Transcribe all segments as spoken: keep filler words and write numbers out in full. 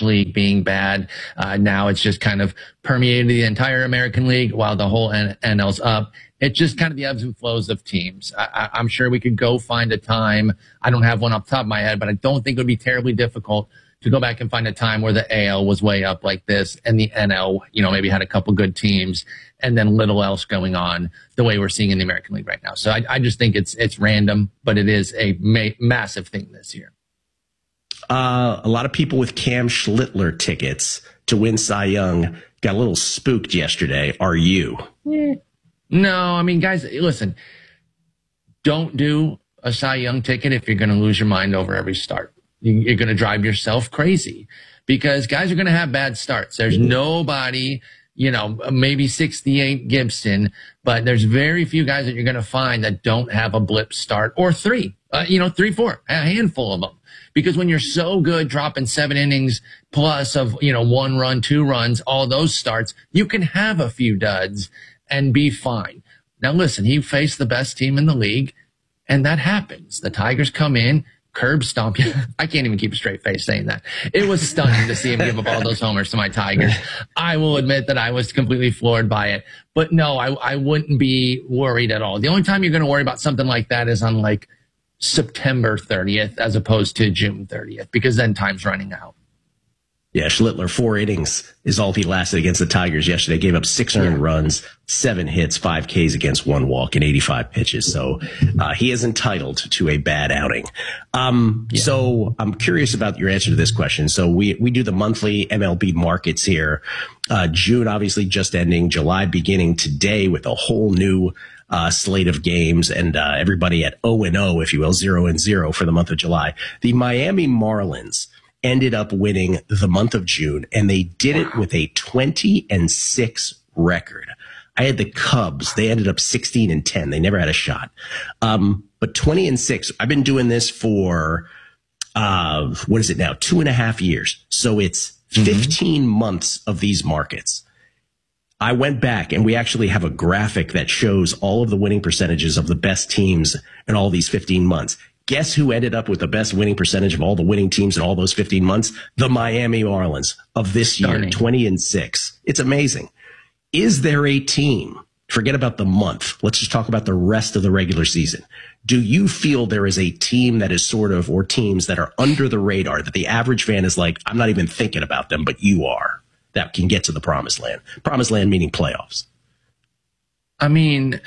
League being bad. Uh, now it's just kind of permeated the entire American League while the whole N L's up. It's just kind of the ebbs and flows of teams. I, I, I'm sure we could go find a time. I don't have one off the top of my head, but I don't think it would be terribly difficult to go back and find a time where the A L was way up like this and the N L, you know, maybe had a couple good teams and then little else going on the way we're seeing in the American League right now. So I, I just think it's it's random, but it is a ma massive thing this year. Uh, a lot of people with Cam Schlittler tickets to win Cy Young got a little spooked yesterday. Are you? Yeah. No, I mean, guys, listen, don't do a Cy Young ticket if you're going to lose your mind over every start. You're going to drive yourself crazy because guys are going to have bad starts. There's nobody, you know, maybe sixty-eight Gibson, but there's very few guys that you're going to find that don't have a blip start or three, uh, you know, three, four, a handful of them. Because when you're so good dropping seven innings plus of, you know, one run, two runs, all those starts, you can have a few duds and be fine. Now, listen, he faced the best team in the league, and that happens. The Tigers come in, curb stomp you. I can't even keep a straight face saying that. It was stunning to see him give up all those homers to my Tigers. I will admit that I was completely floored by it. But no, I, I wouldn't be worried at all. The only time you're going to worry about something like that is on like September thirtieth as opposed to June thirtieth, because then time's running out. Yeah, Schlittler, four innings is all he lasted against the Tigers yesterday. Gave up six earned yeah. runs, seven hits, five Ks against one walk, and eighty-five pitches. So uh, he is entitled to a bad outing. Um, yeah. So I'm curious about your answer to this question. So we, we do the monthly M L B markets here. Uh, June obviously just ending, July beginning today with a whole new uh, slate of games, and uh, everybody at oh and oh, if you will, zero and zero for the month of July. The Miami Marlins ended up winning the month of June, and they did it with a twenty and six record. I had the Cubs. They ended up sixteen and ten. They never had a shot. Um, but twenty and six, I've been doing this for, uh, what is it now? Two and a half years. So it's fifteen mm-hmm. months of these markets. I went back, and we actually have a graphic that shows all of the winning percentages of the best teams in all these fifteen months. Guess who ended up with the best winning percentage of all the winning teams in all those fifteen months? The Miami Marlins of this year, Darning. twenty and six. It's amazing. Is there a team? Forget about the month. Let's just talk about the rest of the regular season. Do you feel there is a team that is sort of, or teams that are under the radar, that the average fan is like, I'm not even thinking about them, but you are, that can get to the promised land? Promised land meaning playoffs. I mean,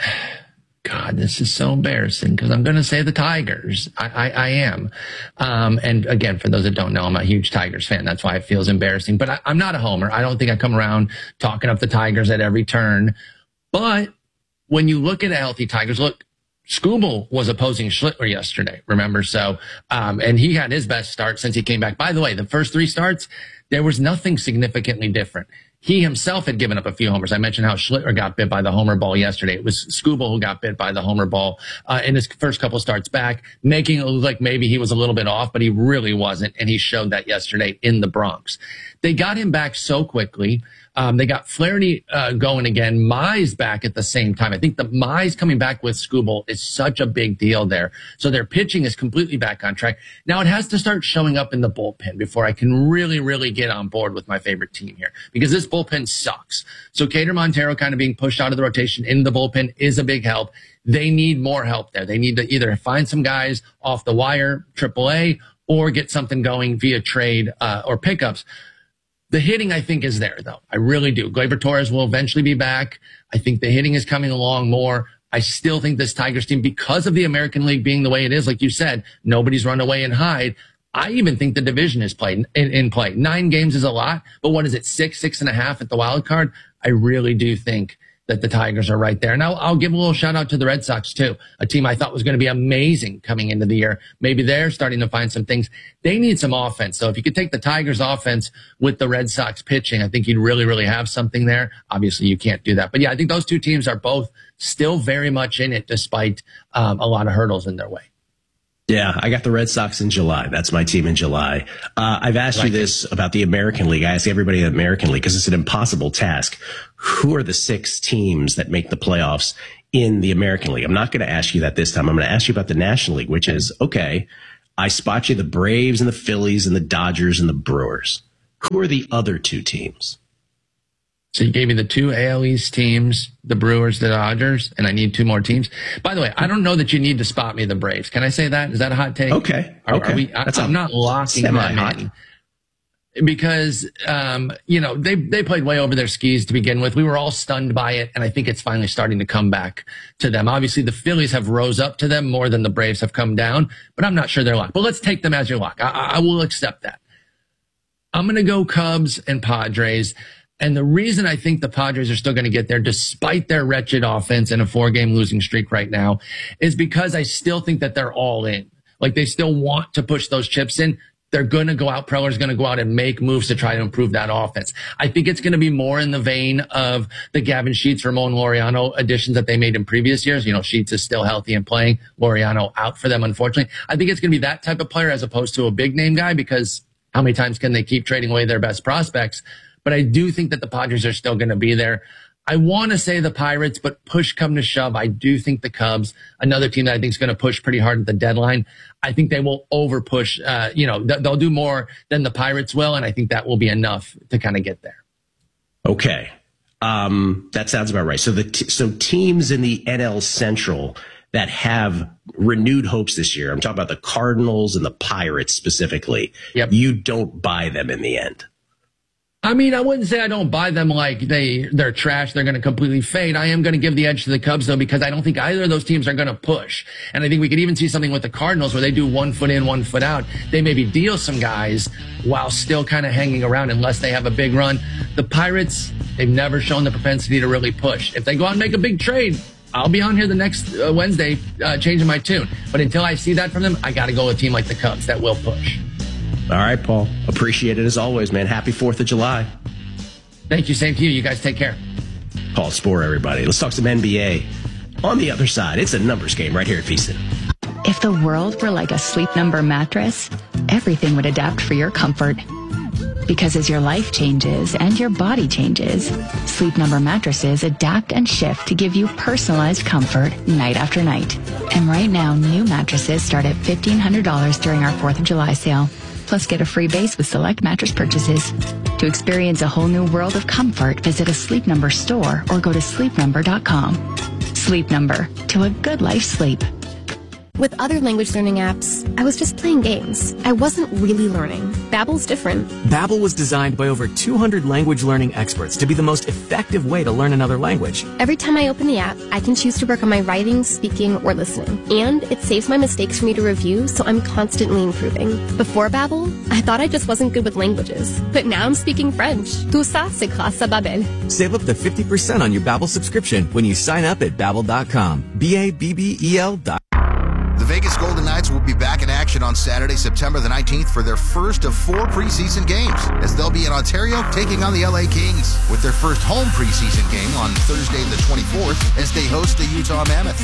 God, this is so embarrassing because I'm going to say the Tigers. I, I, I am. Um, and again, for those that don't know, I'm a huge Tigers fan. That's why it feels embarrassing. But I, I'm not a homer. I don't think I come around talking up the Tigers at every turn. But when you look at a healthy Tigers, look, Skubal was opposing Schlittler yesterday, remember? So, um, and he had his best start since he came back. By the way, the first three starts, there was nothing significantly different. He himself had given up a few homers. I mentioned how Schlittler got bit by the homer ball yesterday. It was Skubal who got bit by the homer ball uh, in his first couple starts back, making it look like maybe he was a little bit off, but he really wasn't, and he showed that yesterday in the Bronx. They got him back so quickly. Um, they got Flaherty uh, going again. Mize back at the same time. I think the Mize coming back with Skubal is such a big deal there. So their pitching is completely back on track. Now it has to start showing up in the bullpen before I can really, really get on board with my favorite team here, because this bullpen sucks. So Cater Montero kind of being pushed out of the rotation into the bullpen is a big help. They need more help there. They need to either find some guys off the wire, triple A, or get something going via trade uh, or pickups. The hitting, I think, is there, though. I really do. Gleyber Torres will eventually be back. I think the hitting is coming along more. I still think this Tigers team, because of the American League being the way it is, like you said, nobody's run away and hide. I even think the division is played in, in play. Nine games is a lot, but what is it, six, six and a half at the wild card? I really do think that the Tigers are right there. And I'll, I'll give a little shout out to the Red Sox too, a team I thought was going to be amazing coming into the year. Maybe they're starting to find some things. They need some offense. So if you could take the Tigers offense with the Red Sox pitching, I think you'd really, really have something there. Obviously you can't do that. But yeah, I think those two teams are both still very much in it despite um, a lot of hurdles in their way. Yeah, I got the Red Sox in July. That's my team in July. Uh, I've asked like you this it. about the American League. I ask everybody in the American League because it's an impossible task. Who are the six teams that make the playoffs in the American League? I'm not going to ask you that this time. I'm going to ask you about the National League, which is, okay, I spot you the Braves and the Phillies and the Dodgers and the Brewers. Who are the other two teams? So you gave me the two A L East teams, the Brewers, the Dodgers, and I need two more teams. By the way, I don't know that you need to spot me the Braves. Can I say that? Is that a hot take? Okay. Are, okay. Are we, I, I'm not locking them in. Because, um, you know, they, they played way over their skis to begin with. We were all stunned by it, and I think it's finally starting to come back to them. Obviously, the Phillies have rose up to them more than the Braves have come down, but I'm not sure they're locked. But let's take them as your lock. I, I will accept that. I'm going to go Cubs and Padres. And the reason I think the Padres are still going to get there, despite their wretched offense and a four-game losing streak right now, is because I still think that they're all in. Like, they still want to push those chips in. They're going to go out. Preller's going to go out and make moves to try to improve that offense. I think it's going to be more in the vein of the Gavin Sheets, Ramon Laureano additions that they made in previous years. You know, Sheets is still healthy and playing. Laureano out for them, unfortunately. I think it's going to be that type of player as opposed to a big name guy, because how many times can they keep trading away their best prospects? But I do think that the Padres are still going to be there. I want to say the Pirates, but push come to shove, I do think the Cubs, another team that I think is going to push pretty hard at the deadline. I think they will over push. Uh, you know, th- they'll do more than the Pirates will, and I think that will be enough to kind of get there. Okay, um, that sounds about right. So the t- so teams in the N L Central that have renewed hopes this year, I'm talking about the Cardinals and the Pirates specifically. Yep. You don't buy them in the end. I mean, I wouldn't say I don't buy them like they, they're trash. They're going to completely fade. I am going to give the edge to the Cubs, though, because I don't think either of those teams are going to push. And I think we could even see something with the Cardinals where they do one foot in, one foot out. They maybe deal some guys while still kind of hanging around unless they have a big run. The Pirates, they've never shown the propensity to really push. If they go out and make a big trade, I'll be on here the next uh, Wednesday uh, changing my tune. But until I see that from them, I got to go with a team like the Cubs that will push. All right, Paul. Appreciate it as always, man. Happy fourth of July. Thank you. Same to you. You guys take care. Paul Sporer, everybody. Let's talk some N B A. On the other side, it's a numbers game right here at VSiN. If the world were like a Sleep Number mattress, everything would adapt for your comfort. Because as your life changes and your body changes, Sleep Number mattresses adapt and shift to give you personalized comfort night after night. And right now, new mattresses start at fifteen hundred dollars during our fourth of July sale. Plus, get a free base with select mattress purchases. To experience a whole new world of comfort, visit a Sleep Number store or go to sleep number dot com. Sleep Number, to a good life sleep. With other language learning apps, I was just playing games. I wasn't really learning. Babbel's different. Babbel was designed by over two hundred language learning experts to be the most effective way to learn another language. Every time I open the app, I can choose to work on my writing, speaking, or listening. And it saves my mistakes for me to review, so I'm constantly improving. Before Babbel, I thought I just wasn't good with languages. But now I'm speaking French. Tout ça, c'est grâce à Babbel. Save up to fifty percent on your Babbel subscription when you sign up at babbel dot com. B A B B E L dot com. The Vegas Golden Knights will be back in action on Saturday, September the nineteenth for their first of four preseason games, as they'll be in Ontario taking on the L A Kings, with their first home preseason game on Thursday the twenty-fourth as they host the Utah Mammoth.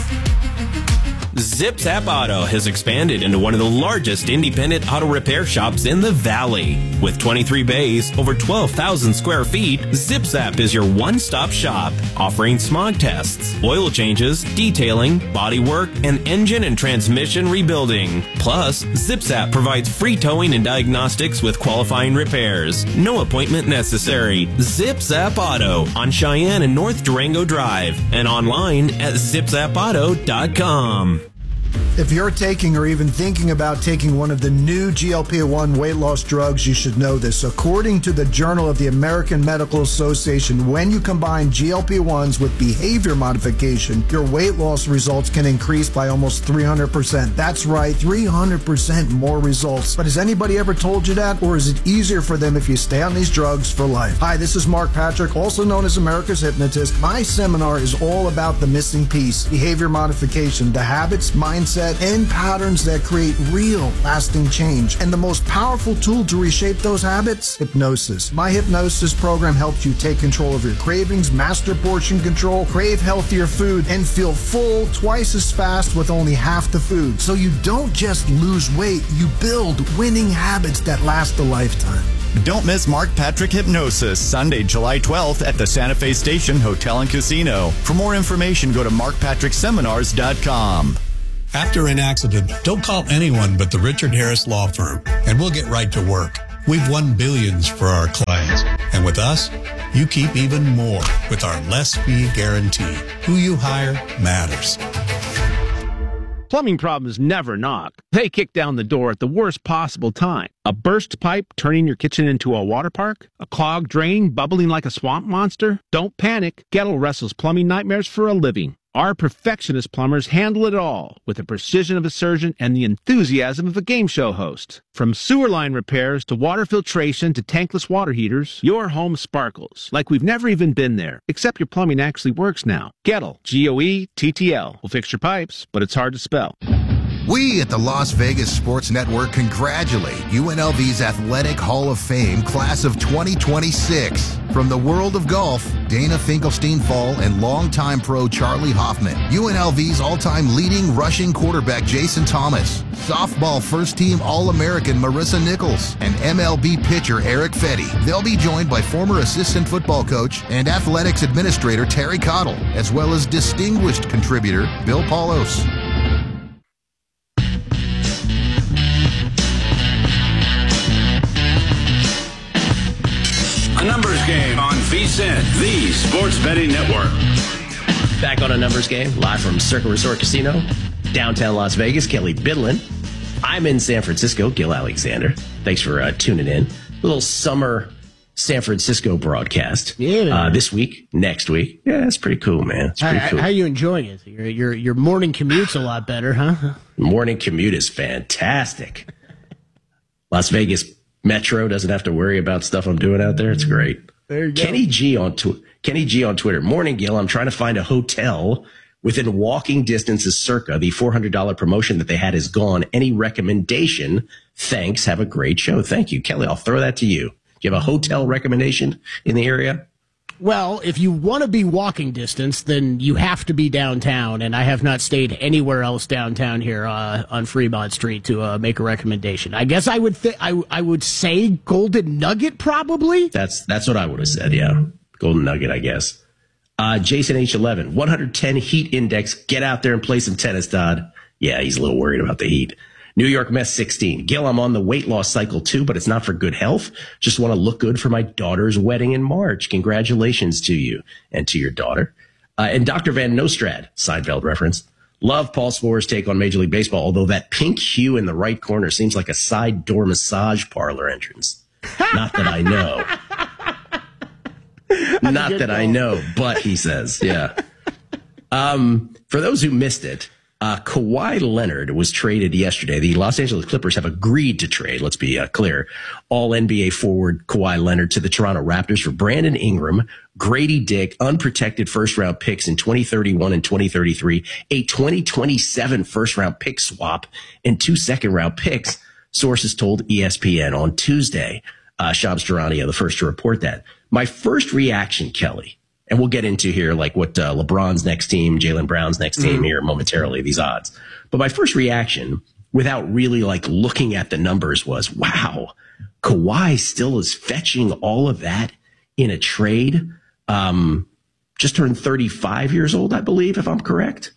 ZipZap Auto has expanded into one of the largest independent auto repair shops in the Valley. With twenty-three bays, over twelve thousand square feet, ZipZap is your one-stop shop, offering smog tests, oil changes, detailing, body work, and engine and transmission rebuilding. Plus, ZipZap provides free towing and diagnostics with qualifying repairs. No appointment necessary. ZipZap Auto on Cheyenne and North Durango Drive, and online at zip zap auto dot com. If you're taking or even thinking about taking one of the new G L P one weight loss drugs, you should know this. According to the Journal of the American Medical Association, when you combine G L P ones with behavior modification, your weight loss results can increase by almost three hundred percent. That's right, three hundred percent more results. But has anybody ever told you that? Or is it easier for them if you stay on these drugs for life? Hi, this is Mark Patrick, also known as America's Hypnotist. My seminar is all about the missing piece, behavior modification, the habits, mindset, and patterns that create real lasting change. And the most powerful tool to reshape those habits? Hypnosis. My hypnosis program helps you take control of your cravings, master portion control, crave healthier food, and feel full twice as fast with only half the food. So you don't just lose weight, you build winning habits that last a lifetime. Don't miss Mark Patrick Hypnosis, Sunday, July twelfth at the Santa Fe Station Hotel and Casino. For more information, go to mark patrick seminars dot com. After an accident, don't call anyone but the Richard Harris Law Firm, and we'll get right to work. We've won billions for our clients. And with us, you keep even more with our less fee guarantee. Who you hire matters. Plumbing problems never knock. They kick down the door at the worst possible time. A burst pipe turning your kitchen into a water park? A clogged drain bubbling like a swamp monster? Don't panic. Gettle wrestles plumbing nightmares for a living. Our perfectionist plumbers handle it all with the precision of a surgeon and the enthusiasm of a game show host. From sewer line repairs to water filtration to tankless water heaters, your home sparkles like we've never even been there, except your plumbing actually works now. Gettle, G O E T T L, will fix your pipes, but it's hard to spell. We at the Las Vegas Sports Network congratulate U N L V's Athletic Hall of Fame class of twenty twenty-six. From the world of golf, Dana Finkelstein-Fall and longtime pro Charlie Hoffman, U N L V's all-time leading rushing quarterback Jason Thomas, softball first-team All-American Marissa Nichols, and M L B pitcher Eric Fetty. They'll be joined by former assistant football coach and athletics administrator Terry Cottle, as well as distinguished contributor Bill Paulos. A numbers game on V S I N, the Sports Betting Network. Back on a numbers game, live from Circa Resort Casino, downtown Las Vegas. Kelly Bidlin. I'm in San Francisco. Gil Alexander. Thanks for uh, tuning in. A little summer San Francisco broadcast. Yeah. Uh, this week, next week. Yeah, that's pretty cool, man. It's pretty how, cool. How are you enjoying it? Your your your morning commute's a lot better, huh? Morning commute is fantastic. Las Vegas Metro doesn't have to worry about stuff I'm doing out there. It's great. There you go. Kenny G on tw- Kenny G on Twitter. Morning, Gil. I'm trying to find a hotel within walking distance of Circa. The four hundred dollars promotion that they had is gone. Any recommendation? Thanks. Have a great show. Thank you, Kelly. I'll throw that to you. Do you have a hotel recommendation in the area? Well, if you want to be walking distance, then you have to be downtown, and I have not stayed anywhere else downtown here uh, on Fremont Street to uh, make a recommendation. I guess I would th- I I would say Golden Nugget probably. That's that's what I would have said. Yeah, Golden Nugget, I guess. Uh, Jason H eleven, one hundred ten heat index. Get out there and play some tennis, Todd. Yeah, he's a little worried about the heat. New York Mess sixteen. Gil, I'm on the weight loss cycle too, but it's not for good health. Just want to look good for my daughter's wedding in March. Congratulations to you and to your daughter. Uh, and Doctor Van Nostrad, Seinfeld reference. Love Paul Spore's take on Major League Baseball, although that pink hue in the right corner seems like a side door massage parlor entrance. Not that I know. Not that I know, but he says, yeah. Um, for those who missed it, Uh, Kawhi Leonard was traded yesterday. The Los Angeles Clippers have agreed to trade, let's be uh, clear, all N B A forward Kawhi Leonard to the Toronto Raptors for Brandon Ingram, Grady Dick, unprotected first-round picks in twenty thirty-one and twenty thirty-three, a twenty twenty-seven first-round pick swap, and two second-round picks, sources told E S P N on Tuesday. Uh, Shams Charania, the first to report that. My first reaction, Kelly, and we'll get into here like what uh, LeBron's next team, Jaylen Brown's next team here momentarily, these odds. But my first reaction, without really like looking at the numbers, was, wow, Kawhi still is fetching all of that in a trade. Um, just turned thirty-five years old, I believe, if I'm correct.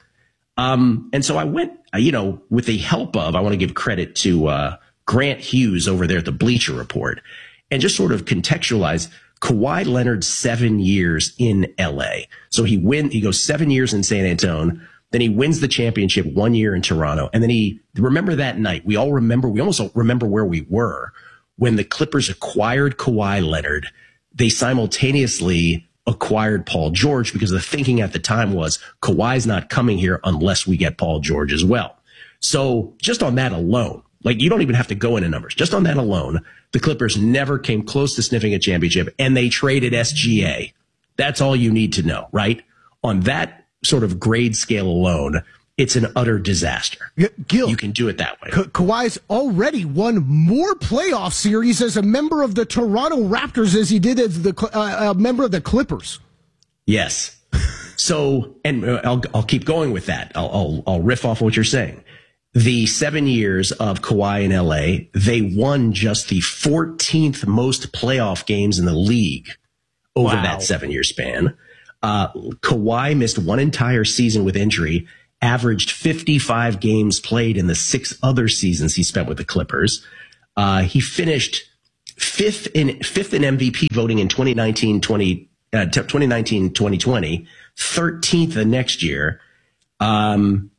Um, and so I went, uh, you know, with the help of, I want to give credit to uh, Grant Hughes over there at the Bleacher Report, and just sort of contextualize Kawhi Leonard's seven years in L A. So he win, he goes seven years in San Antonio, then he wins the championship one year in Toronto. And then he, remember that night, we all remember, we almost remember where we were when the Clippers acquired Kawhi Leonard. They simultaneously acquired Paul George because the thinking at the time was Kawhi's not coming here unless we get Paul George as well. So just on that alone, like you don't even have to go into numbers. Just on that alone, the Clippers never came close to sniffing a championship, and they traded S G A. That's all you need to know, right? On that sort of grade scale alone, it's an utter disaster. Gil, you can do it that way. Ka- Kawhi's already won more playoff series as a member of the Toronto Raptors as he did as the uh, a member of the Clippers. Yes. So, and I'll I'll keep going with that. I'll I'll, I'll riff off what you're saying. The seven years of Kawhi in L A, they won just the fourteenth most playoff games in the league over wow. that seven-year span. Uh, Kawhi missed one entire season with injury, averaged fifty-five games played in the six other seasons he spent with the Clippers. Uh, he finished fifth in fifth in M V P voting in twenty nineteen twenty uh, twenty nineteen twenty twenty, thirteenth the next year. Um,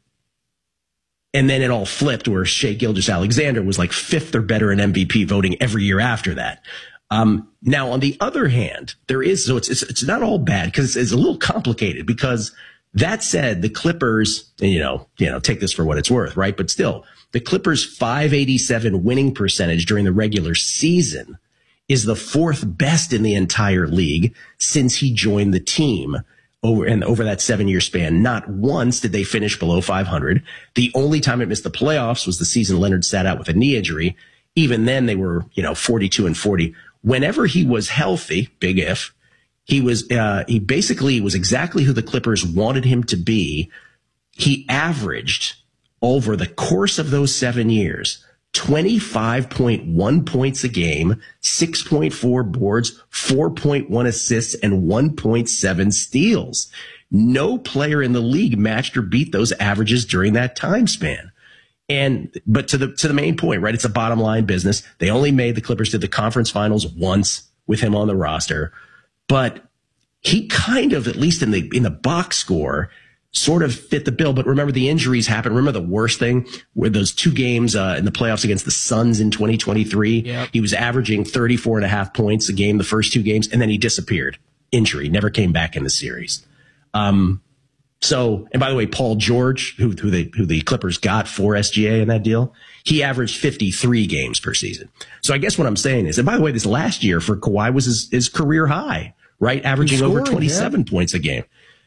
and then it all flipped where Shai Gilgeous-Alexander was like fifth or better in M V P voting every year after that. Um, now, on the other hand, there is, so it's, it's, it's not all bad because it's, it's a little complicated because that said, the Clippers, and you know, you know, take this for what it's worth, right? But still, the Clippers' five eighty-seven winning percentage during the regular season is the fourth best in the entire league since he joined the team over and over that seven year span. Not once did they finish below five hundred. The only time it missed the playoffs was the season Leonard sat out with a knee injury. Even then they were, you know, forty-two and forty. Whenever he was healthy, big if, he was, uh, he basically was exactly who the Clippers wanted him to be. He averaged over the course of those seven years, twenty-five point one points a game, six point four boards, four point one assists, and one point seven steals. No player in the league matched or beat those averages during that time span. And, but to the, to the main point, right? It's a bottom line business. They only made the Clippers to the conference finals once with him on the roster, but he kind of, at least in the, in the box score, sort of fit the bill. But remember, the injuries happened. Remember the worst thing were those two games uh, in the playoffs against the Suns in twenty twenty-three. Yep. He was averaging thirty-four and a half points a game the first two games, and then he disappeared. Injury, never came back in the series. Um, so, and by the way, Paul George, who, who the, who the Clippers got for S G A in that deal, he averaged fifty-three games per season. So I guess what I'm saying is, and by the way, this last year for Kawhi was his, his career high, right? Averaging scoring, over twenty-seven yeah. points a game.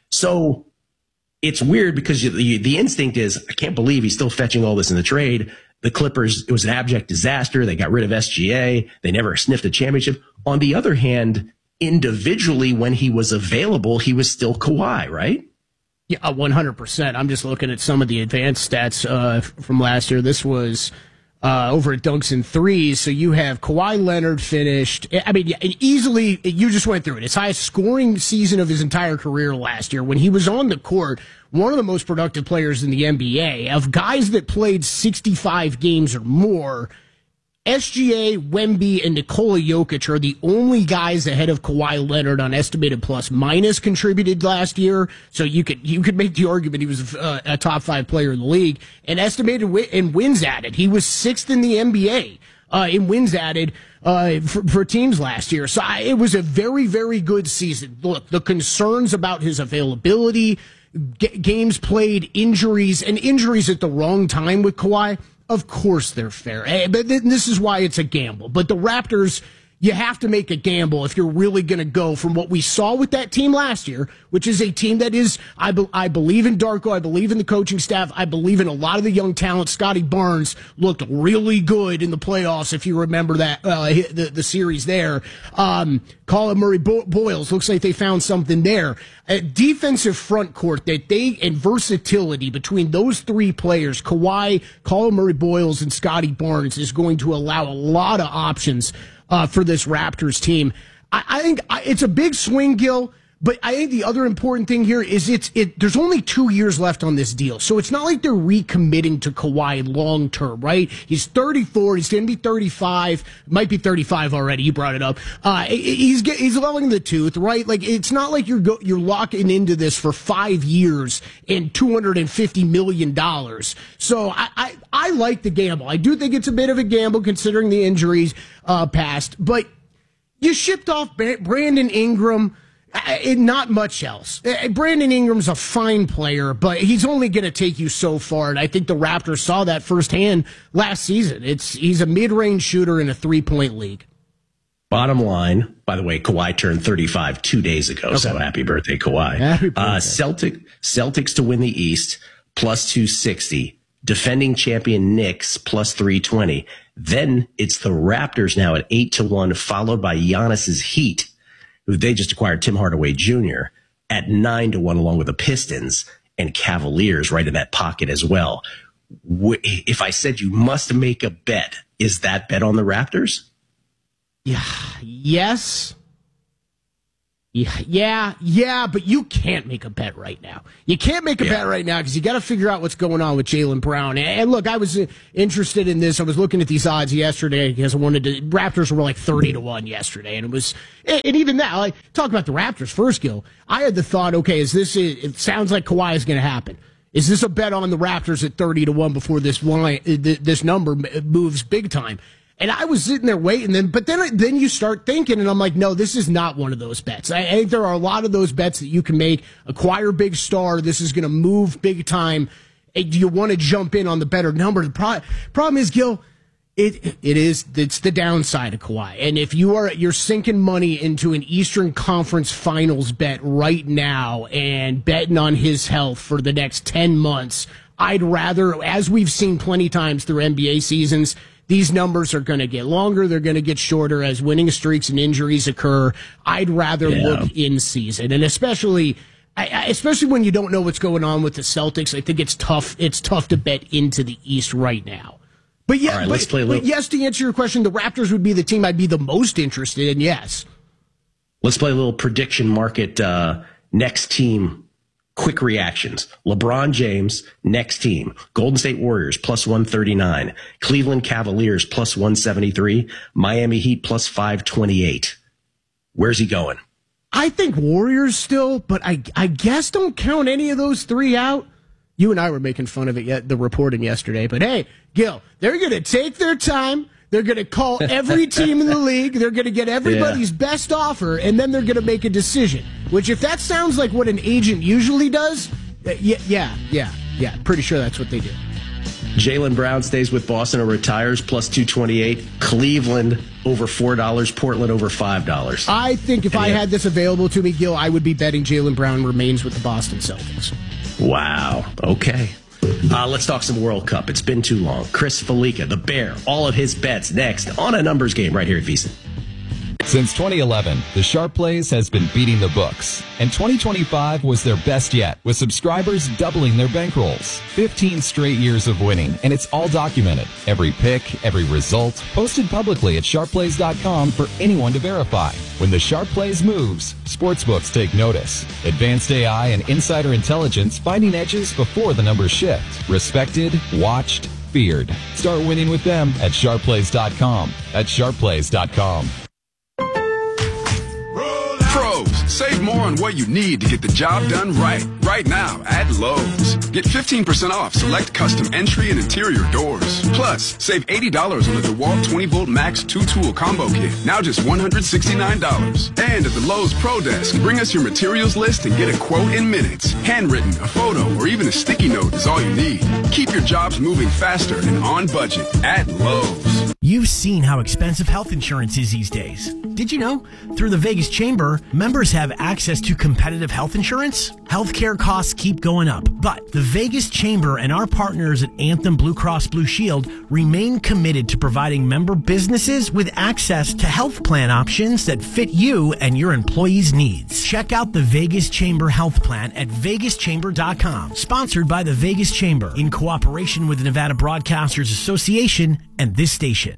So it's weird because you, the, the instinct is, I can't believe he's still fetching all this in the trade. The Clippers, it was an abject disaster. They got rid of S G A. They never sniffed a championship. On the other hand, individually, when he was available, he was still Kawhi, right? Yeah, one hundred percent. I'm just looking at some of the advanced stats uh, from last year. This was uh, over at Dunks and Threes. So you have Kawhi Leonard finished. I mean, yeah, easily, you just went through it. His highest scoring season of his entire career last year. When he was on the court, one of the most productive players in the N B A. Of guys that played sixty-five games or more, S G A, Wemby, and Nikola Jokic are the only guys ahead of Kawhi Leonard on estimated plus minus contributed last year. So you could you could make the argument he was a, a top five player in the league. And estimated win, and wins added, he was sixth in the N B A uh, in wins added uh, for, for teams last year. So I, it was a very very good season. Look, the concerns about his availability, g- games played, injuries, and injuries at the wrong time with Kawhi. Of course they're fair, but this is why it's a gamble. But the Raptors, you have to make a gamble if you're really going to go from what we saw with that team last year, which is a team that is, I, be, I believe in Darko, I believe in the coaching staff, I believe in a lot of the young talent. Scotty Barnes looked really good in the playoffs, if you remember that, uh, the, the series there. Um, Colin Murray Bo- Boyles, looks like they found something there. A defensive front court that they, and versatility between those three players, Kawhi, Colin Murray Boyles, and Scotty Barnes, is going to allow a lot of options Uh, for this Raptors team. I, I think I, it's a big swing, Gil, but I think the other important thing here is it's it. There's only two years left on this deal, so it's not like they're recommitting to Kawhi long term, right? He's thirty-four. He's going to be thirty-five. Might be thirty-five already. You brought it up. Uh, he's he's leveling the tooth, right? Like it's not like you're go, you're locking into this for five years and two hundred fifty million dollars. So I, I I like the gamble. I do think it's a bit of a gamble considering the injuries uh, past, but you shipped off Brandon Ingram. Uh, not much else. Uh, Brandon Ingram's a fine player, but he's only going to take you so far, and I think the Raptors saw that firsthand last season. It's he's a mid-range shooter in a three-point league. Bottom line, by the way, Kawhi turned thirty-five two days ago, okay. So happy birthday, Kawhi. Happy birthday. Uh, Celtic, Celtics to win the East, plus two sixty. Defending champion Knicks, plus three twenty. Then it's the Raptors now at eight to one, followed by Giannis's Heat, who they just acquired Tim Hardaway Junior at nine to one, along with the Pistons and Cavaliers right in that pocket as well. If I said you must make a bet, is that bet on the Raptors? Yeah. Yes. Yeah, yeah, yeah, but you can't make a bet right now. You can't make a yeah. bet right now because you got to figure out what's going on with Jaylen Brown. And look, I was interested in this. I was looking at these odds yesterday because I wanted to. Raptors were like thirty to one yesterday, and it was, and even that. Like, talk about the Raptors first, Gil. I had the thought, okay, is this? It sounds like Kawhi is going to happen. Is this a bet on the Raptors at thirty to one before this line, this number moves big time? And I was sitting there waiting, then, but then then you start thinking, and I'm like, no, this is not one of those bets. I, I think there are a lot of those bets that you can make. Acquire big star. This is going to move big time. Do you want to jump in on the better number? The pro- problem is, Gil, it it is it's the downside of Kawhi. And if you are you're sinking money into an Eastern Conference Finals bet right now and betting on his health for the next ten months, I'd rather, as we've seen plenty times through N B A seasons, these numbers are going to get longer. They're going to get shorter as winning streaks and injuries occur. I'd rather yeah. look in season, and especially, especially when you don't know what's going on with the Celtics. I think it's tough. It's tough to bet into the East right now. But yeah, right, but, let's play a little- but yes, to answer your question, the Raptors would be the team I'd be the most interested in. Yes. Let's play a little prediction market. Uh, next team. Quick reactions. LeBron James, next team. Golden State Warriors, plus one thirty-nine. Cleveland Cavaliers, plus one seventy-three. Miami Heat, plus five twenty-eight. Where's he going? I think Warriors still, but I I guess don't count any of those three out. You and I were making fun of it, yet the reporting yesterday. But hey, Gil, they're going to take their time. They're going to call every team in the league. They're going to get everybody's yeah. best offer, and then they're going to make a decision. Which, if that sounds like what an agent usually does, uh, yeah, yeah, yeah, yeah, pretty sure that's what they do. Jaylen Brown stays with Boston or retires, plus two twenty-eight. Cleveland over four dollars. Portland over five dollars. I think if and I yeah. had this available to me, Gil, I would be betting Jaylen Brown remains with the Boston Celtics. Wow. Okay. Uh, let's talk some World Cup. It's been too long. Chris Felica, the Bear, all of his bets next on a numbers game right here at VSiN. Since twenty eleven, the Sharp Plays has been beating the books, and twenty twenty-five was their best yet, with subscribers doubling their bankrolls. fifteen straight years of winning, and it's all documented. Every pick, every result, posted publicly at sharp plays dot com for anyone to verify. When the Sharp Plays moves, sportsbooks take notice. Advanced A I and insider intelligence finding edges before the numbers shift. Respected, watched, feared. Start winning with them at sharp plays dot com. At sharp plays dot com. Pros, save more on what you need to get the job done right. Right now at Lowe's. Get fifteen percent off select custom entry and interior doors. Plus, save eighty dollars on the DeWalt twenty volt Max two tool combo kit. Now just one hundred sixty-nine dollars. And at the Lowe's Pro Desk, bring us your materials list and get a quote in minutes. Handwritten, a photo, or even a sticky note is all you need. Keep your jobs moving faster and on budget at Lowe's. You've seen how expensive health insurance is these days. Did you know? Through the Vegas Chamber, members have access to competitive health insurance. Healthcare costs keep going up, but the Vegas Chamber and our partners at Anthem Blue Cross Blue Shield remain committed to providing member businesses with access to health plan options that fit you and your employees' needs. Check out the Vegas Chamber Health Plan at vegas chamber dot com. Sponsored by the Vegas Chamber in cooperation with the Nevada Broadcasters Association and this station.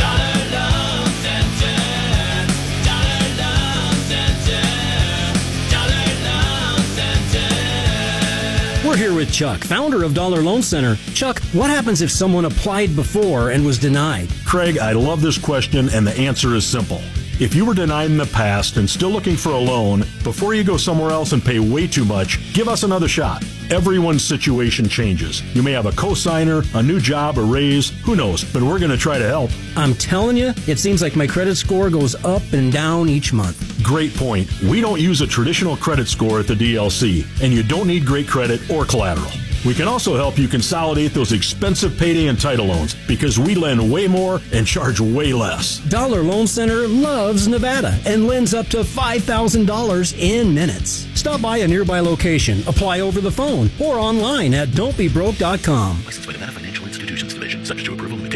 We're here with Chuck, founder of Dollar Loan Center. Chuck, what happens if someone applied before and was denied? Craig, I love this question, and the answer is simple. If you were denied in the past and still looking for a loan, before you go somewhere else and pay way too much, give us another shot. Everyone's situation changes. You may have a cosigner, a new job, a raise, who knows, but we're going to try to help. I'm telling you, it seems like my credit score goes up and down each month. Great point. We don't use a traditional credit score at the D L C, and you don't need great credit or collateral. We can also help you consolidate those expensive payday and title loans because we lend way more and charge way less. Dollar Loan Center loves Nevada and lends up to five thousand dollars in minutes. Stop by a nearby location, apply over the phone, or online at don't be broke dot com. Licensed by Nevada Financial Institutions Division. Subject to approval, limitations may apply.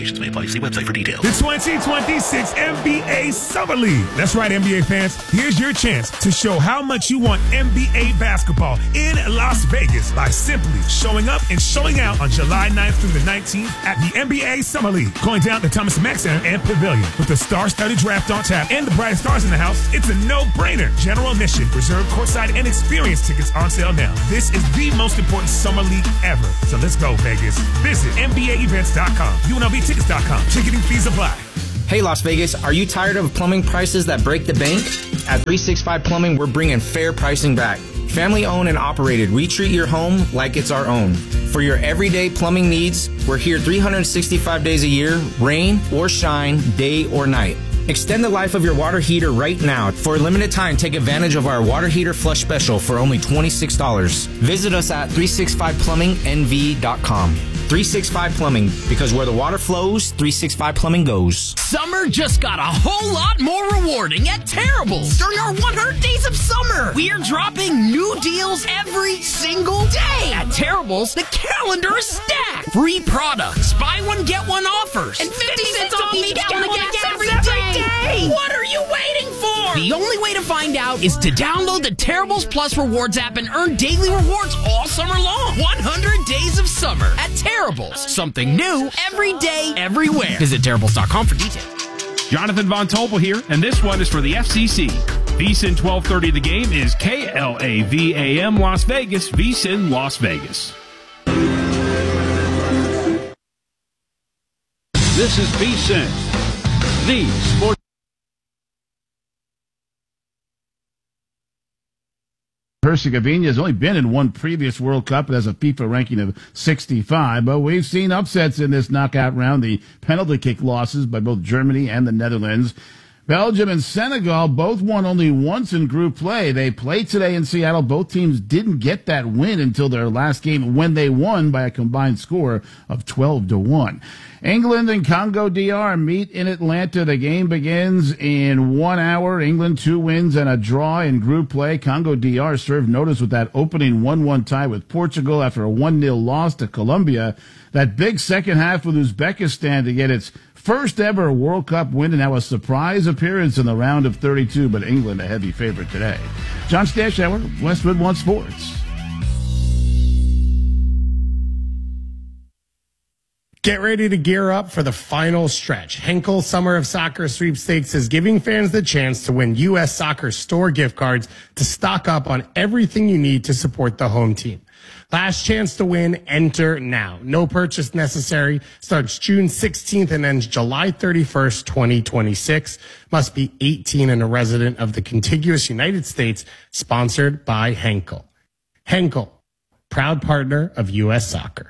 apply. See website for details. The twenty twenty-six N B A Summer League. That's right, N B A fans. Here's your chance to show how much you want N B A basketball in Las Vegas by simply showing up and showing out on July ninth through the nineteenth at the N B A Summer League. Going down to Thomas Mack Center and Pavilion. With the star-studded draft on tap and the brightest stars in the house, it's a no-brainer. General admission, reserved courtside, and experience tickets on sale now. This is the most important summer league ever. So let's go, Vegas. Visit N B A events dot com. U N L V tickets dot com. Ticketing fees apply. Hey, Las Vegas, are you tired of plumbing prices that break the bank? At three sixty-five Plumbing, we're bringing fair pricing back. Family owned and operated, we treat your home like it's our own. For your everyday plumbing needs, we're here three hundred sixty-five days a year, rain or shine, day or night. Extend the life of your water heater right now. For a limited time, take advantage of our water heater flush special for only twenty-six dollars. Visit us at three sixty-five plumbing N V dot com. three sixty-five Plumbing, because where the water flows, three sixty-five Plumbing goes. Summer just got a whole lot more rewarding at Terrible's. During our one hundred days of summer, we are dropping new deals every single day. At Terrible's, the calendar is stacked. Free products, buy one, get one offers, and fifty cents off each gallon of gas every day. What are you waiting for? The only way to find out is to download the Terrible's Plus Rewards app and earn daily rewards all summer long. one hundred days of summer at Terrible's. Something new every day, everywhere. Visit Terrible's dot com for details. Jonathan Von Tobel here, and this one is for the F C C. VSiN twelve thirty The Game is K L A V A M Las Vegas, VSiN Las Vegas. This is VSiN, the sport. Herzegovina has only been in one previous World Cup. It has a FIFA ranking of sixty-five, but we've seen upsets in this knockout round, the penalty kick losses by both Germany and the Netherlands. Belgium and Senegal both won only once in group play. They played today in Seattle. Both teams didn't get that win until their last game, when they won by a combined score of twelve to one. England and Congo D R meet in Atlanta. The game begins in one hour. England, two wins and a draw in group play. Congo D R served notice with that opening one one tie with Portugal after a one nil loss to Colombia. That big second half with Uzbekistan to get its first ever World Cup win, and now a surprise appearance in the round of thirty-two, but England a heavy favorite today. John Stashower, Westwood One Sports. Get ready to gear up for the final stretch. Henkel Summer of Soccer Sweepstakes is giving fans the chance to win U S Soccer store gift cards to stock up on everything you need to support the home team. Last chance to win, enter now. No purchase necessary. Starts June sixteenth and ends July thirty-first, twenty twenty-six. Must be eighteen and a resident of the contiguous United States. Sponsored by Henkel. Henkel, proud partner of U S Soccer.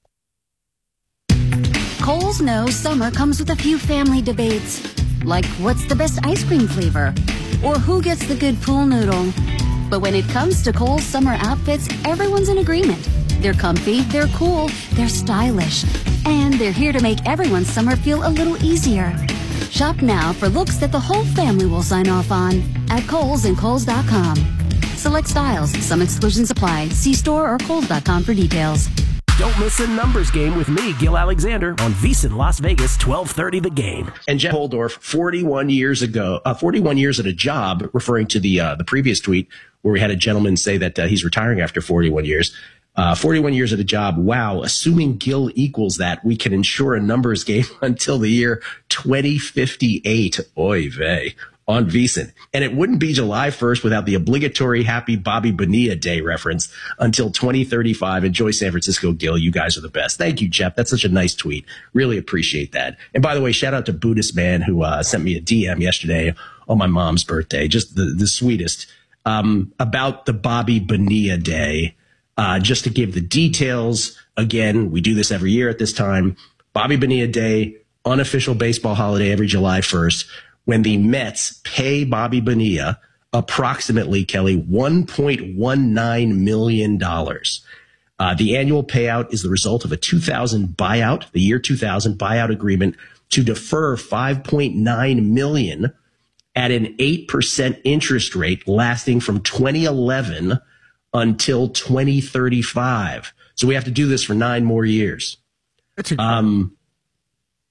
Kohl's knows summer comes with a few family debates, like what's the best ice cream flavor, or who gets the good pool noodle. But when it comes to Kohl's summer outfits, everyone's in agreement. They're comfy, they're cool, they're stylish, and they're here to make everyone's summer feel a little easier. Shop now for looks that the whole family will sign off on at Kohl's and Kohl's dot com. Select styles, some exclusions apply. See store or Kohl's dot com for details. Don't miss a numbers game with me, Gil Alexander, on VSiN Las Vegas, twelve thirty The Game. And Jeff Holdorf, forty-one years ago, uh, forty-one years at a job, referring to the uh, the previous tweet where we had a gentleman say that uh, he's retiring after forty-one years. Uh, forty-one years at a job. Wow. Assuming Gil equals that, we can ensure a numbers game until the year twenty fifty-eight. Oy vey. On VSiN. And it wouldn't be July first without the obligatory Happy Bobby Bonilla Day reference until twenty thirty-five. Enjoy San Francisco, Gil. You guys are the best. Thank you, Jeff. That's such a nice tweet. Really appreciate that. And by the way, shout out to Buddhist Man who uh, sent me a D M yesterday on my mom's birthday. Just the, the sweetest. Um, about the Bobby Bonilla Day. Uh, just to give the details. Again, we do this every year at this time. Bobby Bonilla Day, unofficial baseball holiday every July first. When the Mets pay Bobby Bonilla approximately, Kelly, one point one nine million dollars. Uh, the annual payout is the result of a two thousand buyout, the year two thousand buyout agreement to defer five point nine million dollars at an eight percent interest rate lasting from twenty eleven until twenty thirty-five. So we have to do this for nine more years. Um,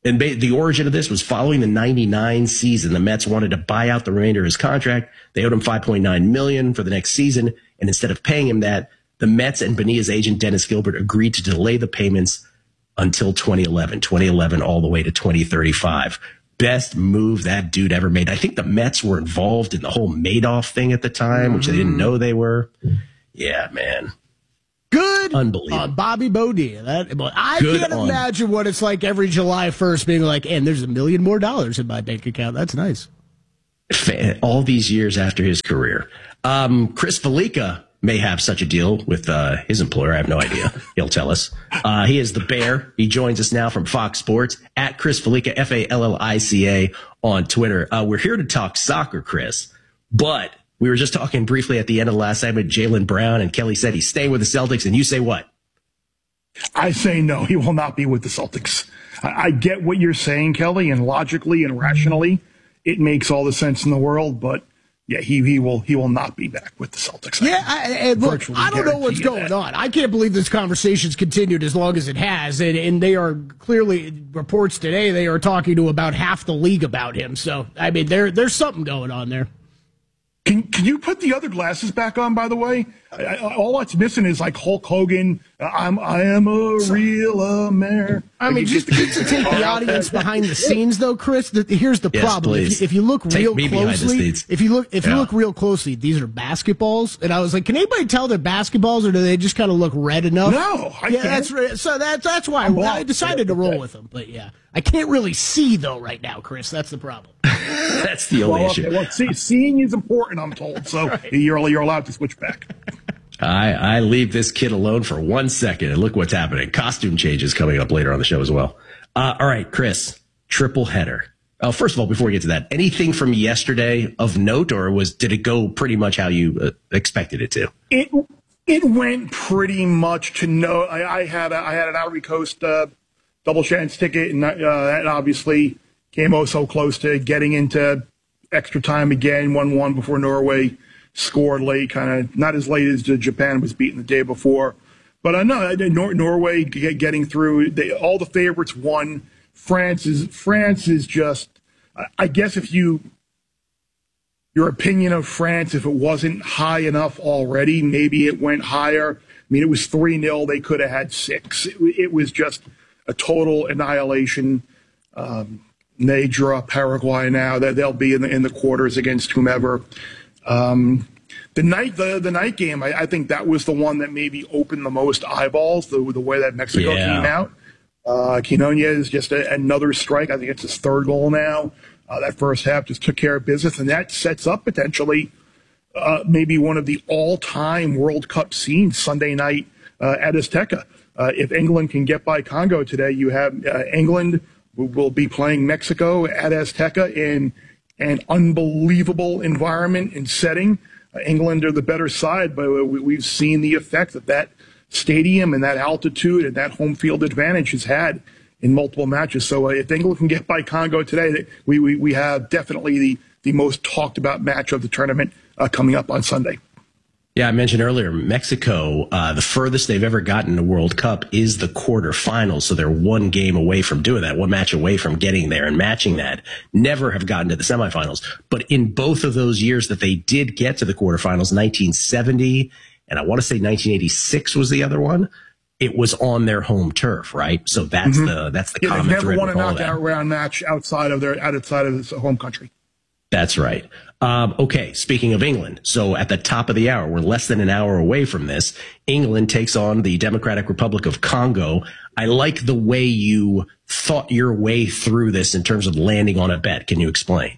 And ba- the origin of this was following the ninety-nine season. The Mets wanted to buy out the remainder of his contract. They owed him five point nine million dollars for the next season. And instead of paying him that, the Mets and Bonilla's agent, Dennis Gilbert, agreed to delay the payments until twenty eleven, twenty eleven all the way to twenty thirty-five. Best move that dude ever made. I think the Mets were involved in the whole Madoff thing at the time, mm-hmm. which they didn't know they were. Yeah, man. Good. Unbelievable. Uh, Bobby Bonilla. That, well, I Good can't on. imagine what it's like every July first being like, and there's a million more dollars in my bank account. That's nice. All these years after his career. Um, Chris Felica may have such a deal with uh, his employer. I have no idea. He'll tell us. Uh, he is the Bear. He joins us now from Fox Sports at Chris Felica, F A L L I C A on Twitter. Uh, we're here to talk soccer, Chris, but we were just talking briefly at the end of the last segment, Jaylen Brown, and Kelly said he's staying with the Celtics, and you say what? I say no, he will not be with the Celtics. I, I get what you're saying, Kelly, and logically and rationally, it makes all the sense in the world, but yeah, he, he will he will not be back with the Celtics. Yeah, I, and look, I don't know what's going that. on. I can't believe this conversation's continued as long as it has, and, and they are clearly, reports today, they are talking to about half the league about him. So, I mean, there there's something going on there. Can can you put the other glasses back on, by the way? I, I, all that's missing is like Hulk Hogan, I'm, I am a real American. I mean, just, just to take the audience behind the scenes, though, Chris, the, here's the yes, problem. If you, if you look take real closely, if you look if yeah. you look real closely, these are basketballs. And I was like, can anybody tell they're basketballs, or do they just kind of look red enough? No, I yeah, can't. that's right. So that's that's why I, I decided to roll with them. But yeah, I can't really see though right now, Chris. That's the problem. That's the only well, issue. Okay, well, see, seeing is important, I'm told. So right. you're you're allowed to switch back. I, I leave this kid alone for one second, and look what's happening. Costume changes coming up later on the show as well. Uh, all right, Chris, triple header. Uh, first of all, before we get to that, anything from yesterday of note, or was did it go pretty much how you uh, expected it to? It it went pretty much to no. I, I had a, I had an Ivory Coast uh, double chance ticket, and uh, that obviously came oh so close to getting into extra time again, one one before Norway scored late, kind of not as late as Japan was beaten the day before. But I know Nor- Norway getting through, they, all the favorites won. France is France is just, I guess if you, your opinion of France, if it wasn't high enough already, maybe it went higher. I mean, it was three nil. They could have had six. It, it was just a total annihilation. Um, They draw Paraguay now. That they'll be in the in the quarters against whomever. Um, the night the the night game, I, I think that was the one that maybe opened the most eyeballs. The the way that Mexico yeah. came out. Uh, Quinones is just a, another strike. I think it's his third goal now. Uh, that first half just took care of business, and that sets up potentially uh, maybe one of the all-time World Cup scenes Sunday night uh, at Azteca. Uh, if England can get by Congo today, you have uh, England. We will be playing Mexico at Azteca in an unbelievable environment and setting. Uh, England are the better side, but we, we've seen the effect that that stadium and that altitude and that home field advantage has had in multiple matches. So uh, if England can get by Congo today, we, we, we have definitely the, the most talked about match of the tournament uh, coming up on Sunday. Yeah, I mentioned earlier, Mexico, uh, the furthest they've ever gotten to World Cup is the quarterfinals. So they're one game away from doing that, one match away from getting there and matching that. Never have gotten to the semifinals. But in both of those years that they did get to the quarterfinals, nineteen seventy, and I want to say nineteen eighty-six was the other one, it was on their home turf, right? So that's mm-hmm. the that's the yeah, common they've thread. never won a with all knockout that. round match outside of their outside of their home country. That's right. Um, okay, speaking of England, so at the top of the hour, we're less than an hour away from this. England takes on the Democratic Republic of Congo. I like the way you thought your way through this in terms of landing on a bet. Can you explain?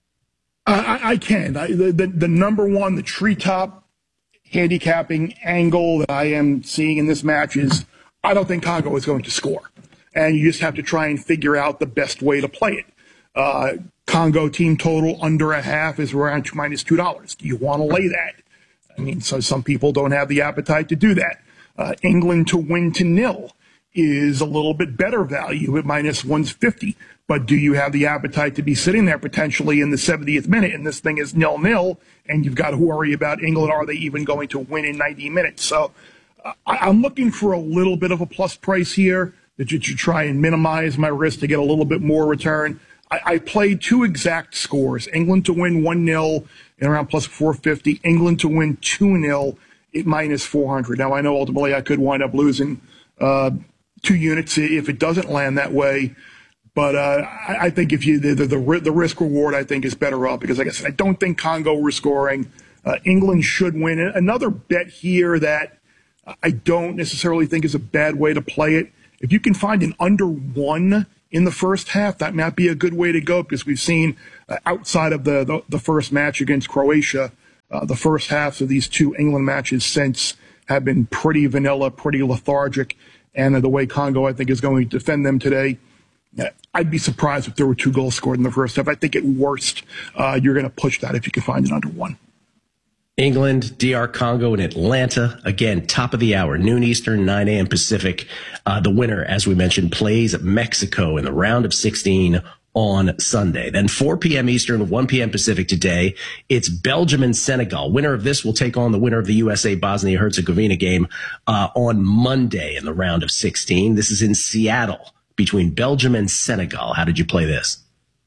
I, I can. I, the, the, the number one, the treetop handicapping angle that I am seeing in this match is I don't think Congo is going to score. And you just have to try and figure out the best way to play it. Uh, Congo team total under a half is around minus two dollars. Do you want to lay that? I mean, so some people don't have the appetite to do that. Uh, England to win to nil is a little bit better value at minus one fifty. But do you have the appetite to be sitting there potentially in the seventieth minute and this thing is nil nil and you've got to worry about England? Are they even going to win in ninety minutes? So uh, I, I'm looking for a little bit of a plus price here. to, to try and minimize my risk to get a little bit more return. I, I played two exact scores: England to win one nil and around plus four fifty, England to win two nil at minus four hundred. Now, I know ultimately I could wind up losing uh, two units if it doesn't land that way. But uh, I, I think if you the, the, the risk reward, I think, is better up because, like I said, I don't think Congo were scoring. Uh, England should win. Another bet here that I don't necessarily think is a bad way to play it. If you can find an under one in the first half, that might be a good way to go because we've seen uh, outside of the, the, the first match against Croatia, uh, the first halves of these two England matches since have been pretty vanilla, pretty lethargic. And uh, the way Congo, I think, is going to defend them today, uh, I'd be surprised if there were two goals scored in the first half. I think at worst, uh, you're going to push that if you can find an under one. England, D R Congo, and Atlanta. Again, top of the hour, noon Eastern, nine a.m. Pacific. Uh, the winner, as we mentioned, plays Mexico in the round of sixteen on Sunday. Then four p.m. Eastern, one p.m. Pacific today. It's Belgium and Senegal. Winner of this will take on the winner of the U S A Bosnia-Herzegovina game uh, on Monday in the round of sixteen. This is in Seattle between Belgium and Senegal. How did you play this?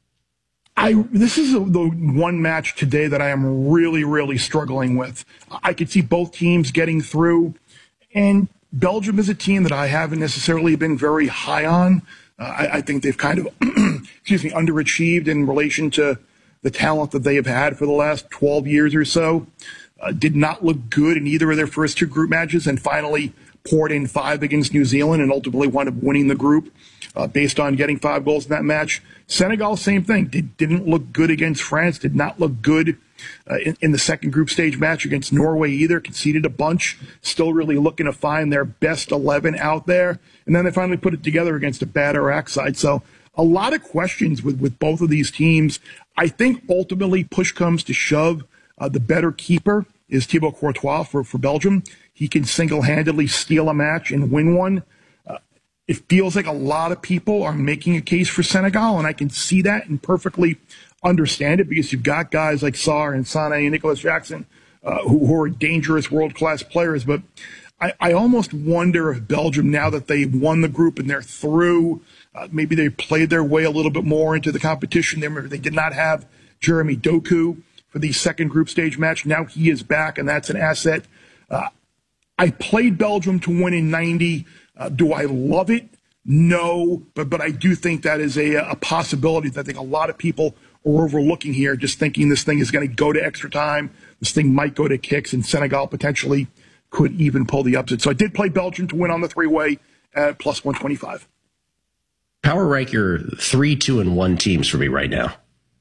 I this is a, the one match today that I am really, really struggling with. I could see both teams getting through, and Belgium is a team that I haven't necessarily been very high on. Uh, I, I think they've kind of, excuse me, underachieved in relation to the talent that they have had for the last twelve years or so. Uh, did not look good in either of their first two group matches, and finally poured in five against New Zealand and ultimately wound up winning the group uh, based on getting five goals in that match. Senegal, same thing. Did, didn't look good against France. Did not look good uh, in, in the second group stage match against Norway either. Conceded a bunch. Still really looking to find their best eleven out there. And then they finally put it together against a bad Iraq side. So a lot of questions with, with both of these teams. I think ultimately push comes to shove. Uh, the better keeper is Thibaut Courtois for, for Belgium. He can single-handedly steal a match and win one. Uh, it feels like a lot of people are making a case for Senegal, and I can see that and perfectly understand it because you've got guys like Sarr and Sané and Nicholas Jackson uh, who, who are dangerous world-class players. But I, I almost wonder if Belgium, now that they've won the group and they're through, uh, maybe they played their way a little bit more into the competition. They, they did not have Jeremy Doku for the second group stage match. Now he is back, and that's an asset. Uh, I played Belgium to win in ninety. Uh, do I love it? No, but but I do think that is a, a possibility that I think a lot of people are overlooking here, just thinking this thing is going to go to extra time. This thing might go to kicks, and Senegal potentially could even pull the upset. So I did play Belgium to win on the three-way at plus one twenty-five. Power rank your three, two, and one teams for me right now.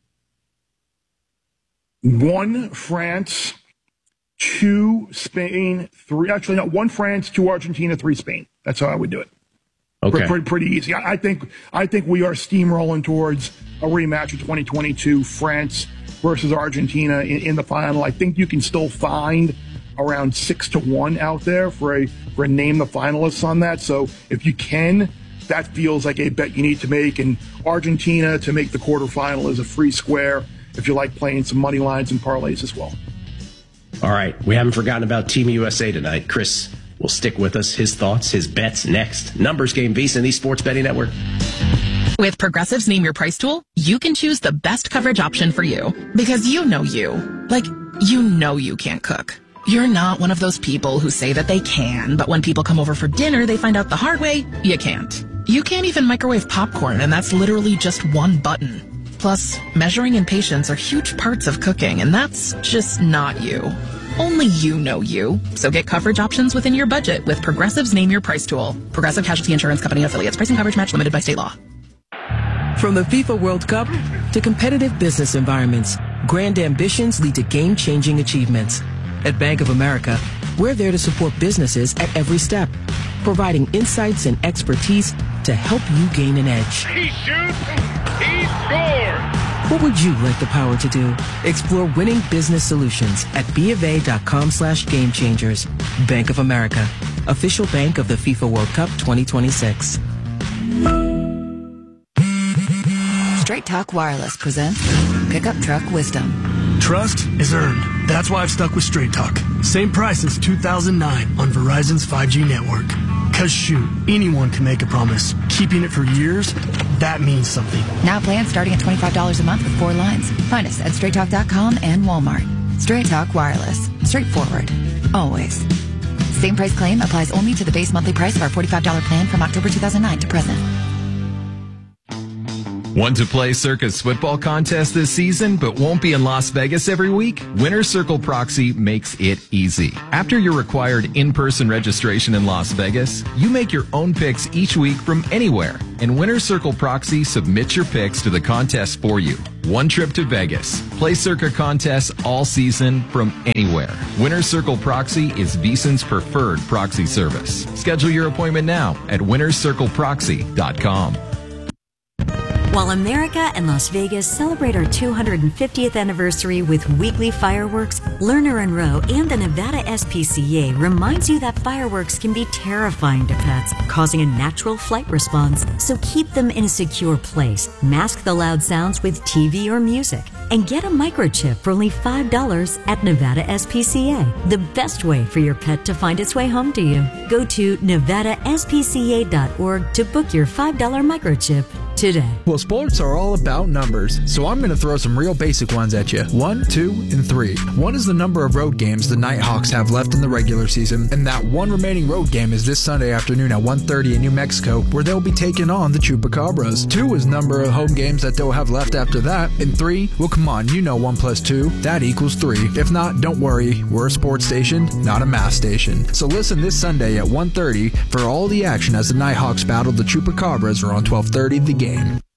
One, France. Two, Spain. Three, actually, no, one, France. Two, Argentina. Three, Spain. That's how I would do it. Okay. Pretty, pretty easy. I, I think I think we are steamrolling towards a rematch of twenty twenty-two, France versus Argentina in, in the final. I think you can still find around six to one out there for a for a name the finalists on that. So if you can, that feels like a bet you need to make. And Argentina to make the quarterfinal is a free square if you like playing some money lines and parlays as well. All right. We haven't forgotten about Team U S A tonight. Chris will stick with us. His thoughts, his bets next. Numbers Game, VSiN and the Sports Betting Network. With Progressive's Name Your Price tool, you can choose the best coverage option for you. Because you know you. Like, you know you can't cook. You're not one of those people who say that they can, but when people come over for dinner, they find out the hard way, you can't. You can't even microwave popcorn, and that's literally just one button. Plus, measuring and patience are huge parts of cooking, and that's just not you. Only you know you. So get coverage options within your budget with Progressive's Name Your Price tool. Progressive Casualty Insurance Company affiliates. Pricing coverage match limited by state law. From the FIFA World Cup to competitive business environments, grand ambitions lead to game-changing achievements. At Bank of America, we're there to support businesses at every step, providing insights and expertise to help you gain an edge. He shoots, he scores! What would you like the power to do? Explore winning business solutions at BofA.com slash game changers. Bank of America, official bank of the FIFA World Cup twenty twenty-six. Straight Talk Wireless presents Pickup Truck Wisdom. Trust is earned. That's why I've stuck with Straight Talk. Same price since two thousand nine on Verizon's five G network. Because shoot, anyone can make a promise. Keeping it for years, that means something. Now plans starting at twenty-five dollars a month with four lines. Find us at straight talk dot com and Walmart. Straight Talk Wireless. Straightforward. Always. Same price claim applies only to the base monthly price of our forty-five dollars plan from October two thousand nine to present. Want to play Circus football contest this season but won't be in Las Vegas every week? Winner's Circle Proxy makes it easy. After your required in-person registration in Las Vegas, you make your own picks each week from anywhere, and Winner's Circle Proxy submits your picks to the contest for you. One trip to Vegas. Play Circa contests all season from anywhere. Winner's Circle Proxy is VEASAN's preferred proxy service. Schedule your appointment now at winners circle proxy dot com. While America and Las Vegas celebrate our two hundred fiftieth anniversary with weekly fireworks, Lerner and Rowe and the Nevada S P C A reminds you that fireworks can be terrifying to pets, causing a natural flight response. So keep them in a secure place. Mask the loud sounds with T V or music. And get a microchip for only five dollars at Nevada S P C A. The best way for your pet to find its way home to you. Go to nevada s p c a dot org to book your five dollars microchip today. Well, sports are all about numbers, so I'm going to throw some real basic ones at you. One, two, and three. One is the number of road games the Nighthawks have left in the regular season, and that one remaining road game is this Sunday afternoon at one thirty in New Mexico, where they'll be taking on the Chupacabras. Two is number of home games that they'll have left after that, and three, well, come on, you know one plus two, that equals three. If not, don't worry, we're a sports station, not a math station. So listen this Sunday at one thirty for all the action as the Nighthawks battle the Chupacabras are on twelve thirty The Game.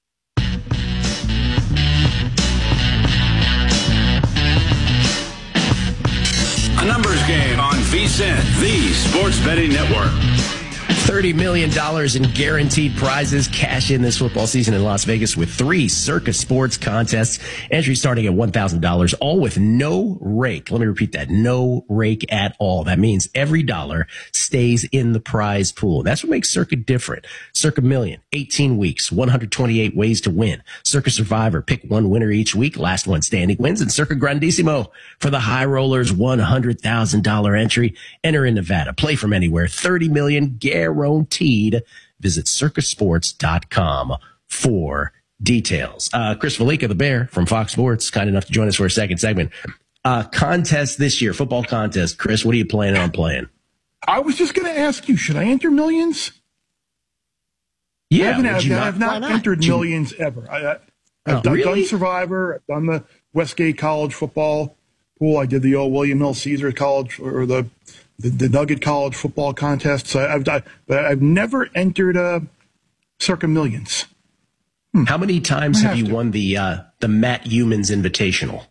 A numbers game on VSiN, the sports betting network. thirty million dollars in guaranteed prizes. Cash in this football season in Las Vegas with three Circa Sports contests. Entry starting at one thousand dollars, all with no rake. Let me repeat that. No rake at all. That means every dollar stays in the prize pool. That's what makes Circa different. Circa Million, eighteen weeks, one hundred twenty-eight ways to win. Circa Survivor, pick one winner each week. Last one standing wins. And Circa Grandissimo for the high rollers, one hundred thousand dollars entry. Enter in Nevada. Play from anywhere. thirty million dollars guaranteed. Guaranteed. Visit circa sports dot com for details. Uh, Chris Valika, the Bear from Fox Sports, kind enough to join us for a second segment. Uh, contest this year, football contest. Chris, what are you planning on playing? I was just going to ask you, should I enter millions? Yeah, I haven't, I've, not, I've not, not entered you, millions ever. I, I, I've oh, done, really? done Survivor. I've done the Westgate College football pool. I did the old William Hill Caesar College or the The, the Nugget College football contests. I, I've, I, but I've never entered uh, Circa Millions. Hmm. How many times have, have you to. won the uh, the Matt Humans Invitational?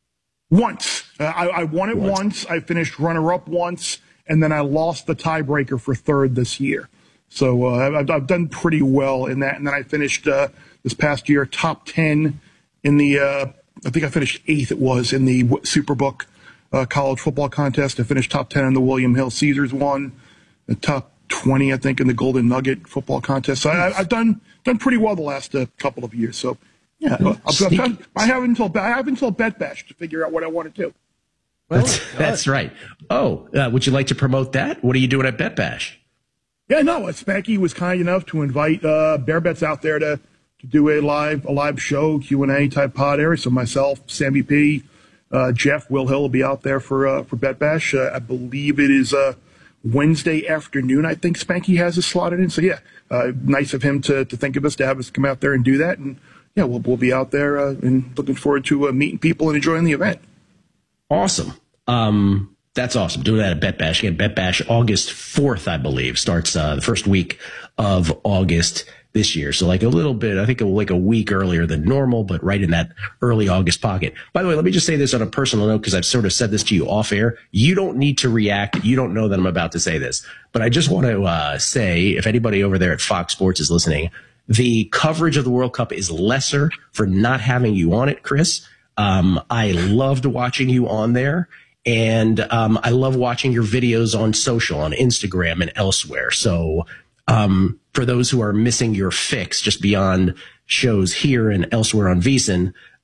Once. Uh, I, I won it once. once. I finished runner-up once, and then I lost the tiebreaker for third this year. So uh, I've, I've done pretty well in that. And then I finished uh, this past year top ten in the, uh, I think I finished eighth it was, in the Superbook Uh, college football contest. I finished top ten in the William Hill Caesars one, the top twenty, I think, in the Golden Nugget football contest. So I, I've done done pretty well the last uh, couple of years. So yeah, I've, I've done, I have until I have until Bet Bash to figure out what I want to do. Well, that's, that's right. Oh, uh, would you like to promote that? What are you doing at Bet Bash? Yeah, no, Spanky was kind enough to invite uh, Bear Bets out there to to do a live a live show Q and A type pod area. So myself, Sammy P. Uh, Jeff, Will Hill will be out there for uh, for Bet Bash. Uh, I believe it is uh, Wednesday afternoon. I think Spanky has us slotted in. So yeah, uh, nice of him to to think of us, to have us come out there and do that. And yeah, we'll we'll be out there uh, and looking forward to uh, meeting people and enjoying the event. Awesome. Um, that's awesome. Doing that at Bet Bash. Again, Bet Bash August fourth, I believe, starts uh, the first week of August this year. So like a little bit, I think like a week earlier than normal, but right in that early August pocket. By the way, let me just say this on a personal note, because I've sort of said this to you off air. You don't need to react. You don't know that I'm about to say this, but I just want to uh, say, if anybody over there at Fox Sports is listening, the coverage of the World Cup is lesser for not having you on it, Chris. Um, I loved watching you on there. And um, I love watching your videos on social, on Instagram and elsewhere. So um, for those who are missing your fix just beyond shows here and elsewhere on VEASAN,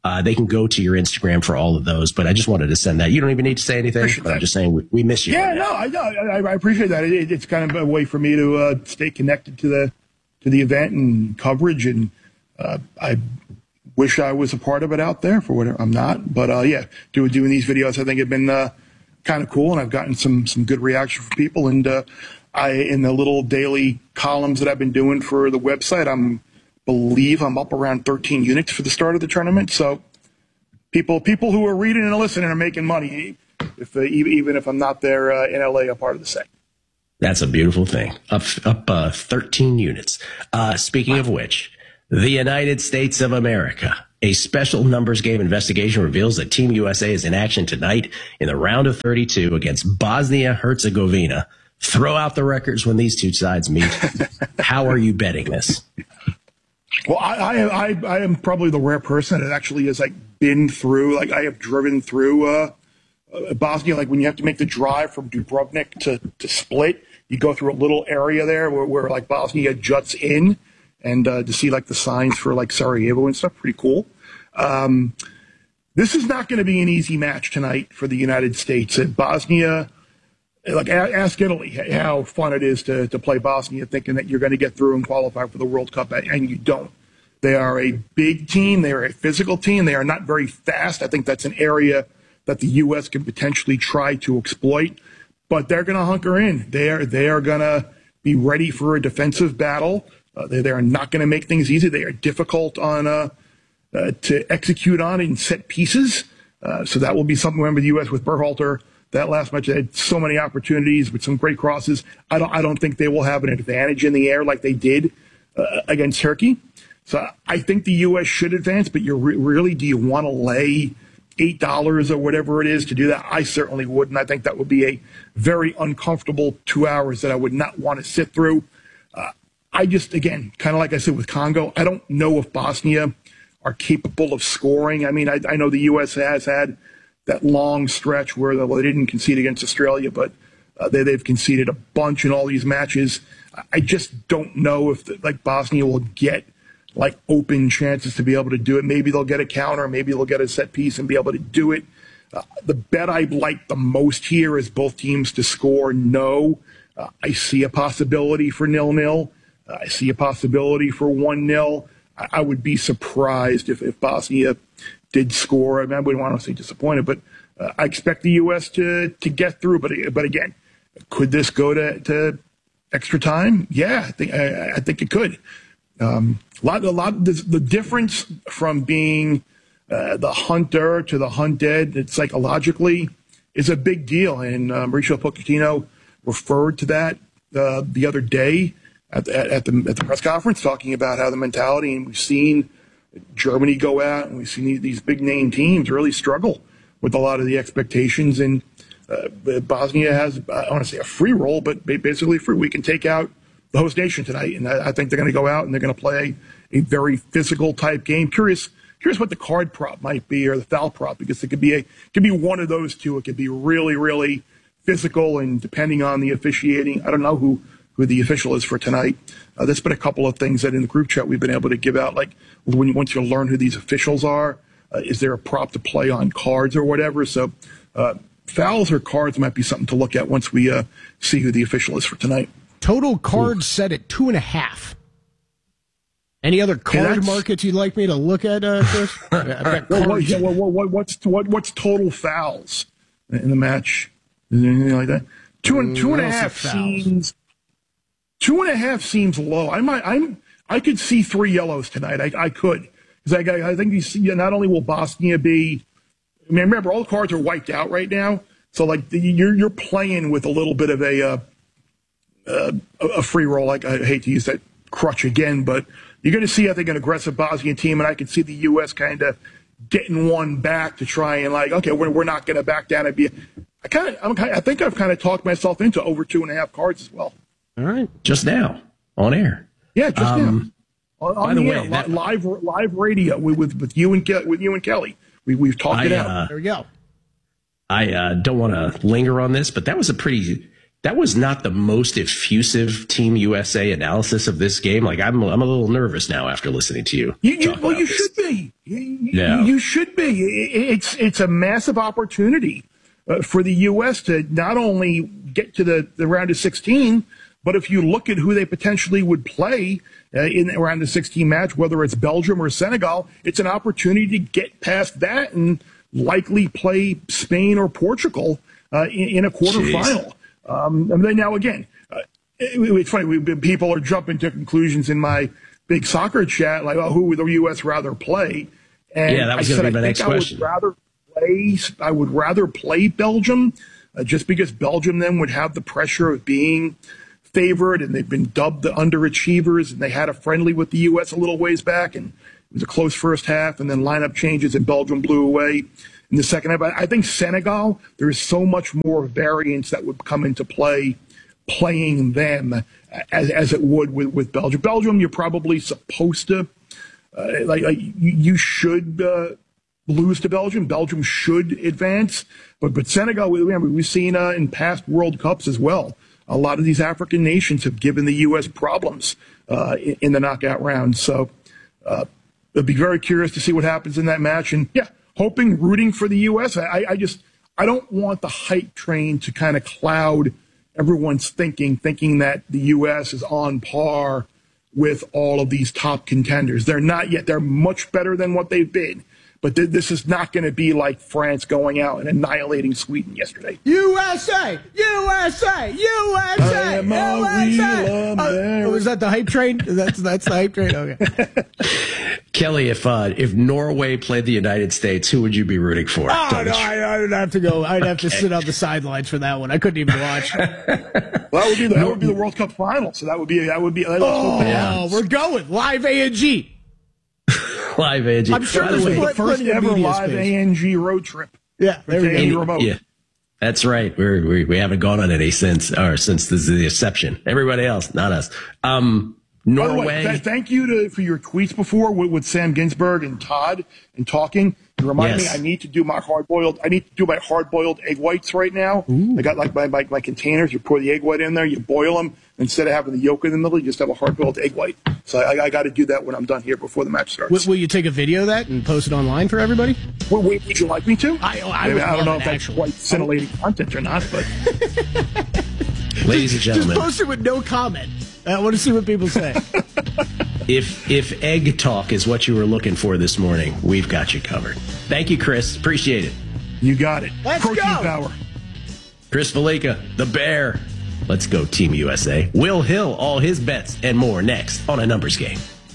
Uh, they can go to your Instagram for all of those, but I just wanted to send that. You don't even need to say anything, but I'm just saying we, we miss you. Yeah, no, I, I, I appreciate that. It, it's kind of a way for me to uh, stay connected to the to the event and coverage, and uh, I wish I was a part of it out there for whatever. I'm not, but uh, yeah, doing doing these videos, I think have been uh, kind of cool, and I've gotten some some good reaction from people. And uh, I, in the little daily columns that I've been doing for the website, I'm believe I'm up around thirteen units for the start of the tournament. So people people who are reading and listening are making money, if uh, even if I'm not there uh, in L A, a part of the set. That's a beautiful thing. Up up uh, thirteen units. Uh, speaking of which, the United States of America. A special numbers game investigation reveals that Team U S A is in action tonight in the round of thirty-two against Bosnia-Herzegovina. Throw out the records when these two sides meet. How are you betting this? Well, I, I, I, I am probably the rare person that actually has like been through, like I have driven through uh, uh, Bosnia. Like when you have to make the drive from Dubrovnik to, to Split, you go through a little area there where, where like Bosnia juts in, and uh, to see like the signs for like Sarajevo and stuff, pretty cool. Um, this is not going to be an easy match tonight for the United States. And Bosnia, like ask Italy how fun it is to, to play Bosnia, thinking that you're going to get through and qualify for the World Cup, and you don't. They are a big team. They are a physical team. They are not very fast. I think that's an area that the U S can potentially try to exploit, but they're going to hunker in. They are, they are going to be ready for a defensive battle. Uh, they, they are not going to make things easy. They are difficult on uh, uh, to execute on in set pieces. Uh, so that will be something. Remember the U S with Berhalter, that last match, they had so many opportunities with some great crosses. I don't, I don't think they will have an advantage in the air like they did uh, against Turkey. So I think the U S should advance, but you re- really, do you want to lay eight dollars or whatever it is to do that? I certainly wouldn't. I think that would be a very uncomfortable two hours that I would not want to sit through. Uh, I just, again, kind of like I said with Congo, I don't know if Bosnia are capable of scoring. I mean, I, I know the U S has had that long stretch where they, well, they didn't concede against Australia, but uh, they, they've conceded a bunch in all these matches. I just don't know if, the, like, Bosnia will get, like, open chances to be able to do it. Maybe they'll get a counter. Maybe they'll get a set piece and be able to do it. Uh, the bet I like the most here is both teams to score no. Uh, I see a possibility for nil-nil. Uh, I see a possibility for one nil. I, I would be surprised if, if Bosnia did score. I mean, I wouldn't want to say disappointed, but uh, I expect the U S to to get through. But but again, could this go to, to extra time? Yeah, I think I, I think it could. Um, a lot, a lot. The, the difference from being uh, the hunter to the hunted, it psychologically, is a big deal. And uh, Mauricio Pochettino referred to that uh, the other day at, at, at the at the press conference, talking about how the mentality, and we've seen Germany go out, and we've seen these big name teams really struggle with a lot of the expectations. And uh, Bosnia has, I want to say a free roll, but basically free. We can take out the host nation tonight, and I, I think they're going to go out and they're going to play a very physical type game. Curious, curious what the card prop might be, or the foul prop, because it could be a could be one of those two. It could be really, really physical, and depending on the officiating, I don't know who. who the official is for tonight. Uh, there's been a couple of things that in the group chat we've been able to give out, like when you, once you learn who these officials are, uh, is there a prop to play on cards or whatever? So uh, fouls or cards might be something to look at once we uh, see who the official is for tonight. Total cards set at two and a half. Any other card yeah, markets you'd like me to look at, uh, Chris? Well, what, yeah, what, what, what's, what, what's total fouls in the match? Is there anything like that? Two and, two and a half seems... Two and a half seems low. I might, I'm, I could see three yellows tonight. I, I could, because I, I think you see, not only will Bosnia be, I mean, remember all the cards are wiped out right now, so like the, you're you're playing with a little bit of a uh, uh, a free roll. Like I hate to use that crutch again, but you're going to see, I think, an aggressive Bosnian team, and I can see the U S kind of getting one back to try and like, okay, we're we're not going to back down and be. I kind of, I'm kind, I think I've kind of talked myself into over two and a half cards as well. All right, just now on air. Yeah, just um, now. On, on by the, the way, air, that, live live radio with, with with you and Ke- with you and Kelly. We we've talked I, it out. Uh, there we go. I uh, don't want to linger on this, but that was a pretty. That was not the most effusive Team U S A analysis of this game. Like I'm, I'm a little nervous now after listening to you. you, you well, you this. should be. Yeah. You should be. It's it's a massive opportunity uh, for the U S to not only get to the, the round of sixteen, but if you look at who they potentially would play uh, in the round of sixteen match, whether it's Belgium or Senegal, it's an opportunity to get past that and likely play Spain or Portugal uh, in, in a quarterfinal. Um, and then now again, uh, it, it's funny. We, people are jumping to conclusions in my big soccer chat, like, oh, who would the U S rather play? And yeah, that was I going to said, be my I next think question. I would rather play. I would rather play Belgium, uh, just because Belgium then would have the pressure of being favored, and they've been dubbed the underachievers, and they had a friendly with the U S a little ways back, and it was a close first half, and then lineup changes, and Belgium blew away in the second half. I think Senegal, there is so much more variance that would come into play playing them as, as it would with, with Belgium. Belgium, you're probably supposed to, uh, like, like you, you should uh, lose to Belgium. Belgium should advance. But, but Senegal, we, remember, we've seen uh, in past World Cups as well, a lot of these African nations have given the U S problems uh, in, in the knockout round. So uh, I'd be very curious to see what happens in that match. And, yeah, hoping, rooting for the U S. I, I just I don't want the hype train to kind of cloud everyone's thinking, thinking that the U S is on par with all of these top contenders. They're not yet. They're much better than what they've been. But th- this is not going to be like France going out and annihilating Sweden yesterday. U S A! U S A! U S A! I am a U S A! real American. Oh, was that the hype train? That's that's the hype train? Okay. Kelly, if uh, if Norway played the United States, who would you be rooting for? Oh, Don't no, you? I, I would have to go. I'd have to Okay. sit on the sidelines for that one. I couldn't even watch. Well, that would be the, that would be the World Cup final. So that would be that would be. Let's Oh, hope that we're going live A N G. Live A N G. I'm sure By there's the way, pl- the first plenty of ever media live space. A N G road trip. Yeah, there we go. Any remote. Yeah, that's right. We're, we we haven't gone on any since or since the, the exception. Everybody else, not us. Um, By the way, Norway. th- thank you to, for your tweets before with, with Sam Ginsberg and Todd and talking. You remind Yes. me I need to do my hard boiled. I need to do my hard boiled egg whites right now. I got like my, my my containers. You pour the egg white in there. You boil them instead of having the yolk in the middle. You just have a hard boiled egg white. So I, I got to do that when I'm done here before the match starts. Will, will you take a video of that and post it online for everybody? Well, wait, would you like me to? I, I, I, mean, would I don't know love if it, that's actually. quite scintillating content or not, but Ladies and gentlemen, Just post it with no comment. I want to see what people say. if if egg talk is what you were looking for this morning, we've got you covered. Thank you, Chris. Appreciate it. you got it. Let's Protein go. power. Chris Felica, the Bear. Let's go, Team U S A. Will Hill, all his bets and more next on A Numbers Game.